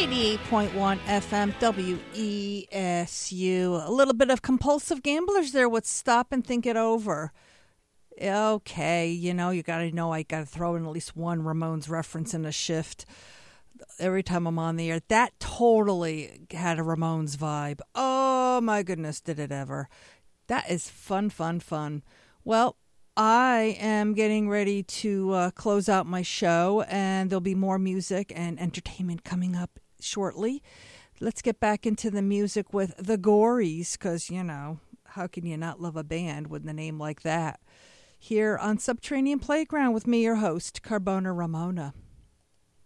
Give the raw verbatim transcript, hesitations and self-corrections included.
eighty-eight point one F M W E S U. A little bit of Compulsive Gamblers there with Stop and Think It Over. Okay, you know, you got to know I got to throw in at least one Ramones reference in a shift every time I'm on the air. That totally had a Ramones vibe. Oh my goodness, did it ever. That is fun, fun, fun. Well, I am getting ready to uh, close out my show, and there'll be more music and entertainment coming up shortly. Let's get back into the music with the Gories, because, you know, how can you not love a band with a name like that? Here on Subterranean Playground with me, your host, Carbona Ramona.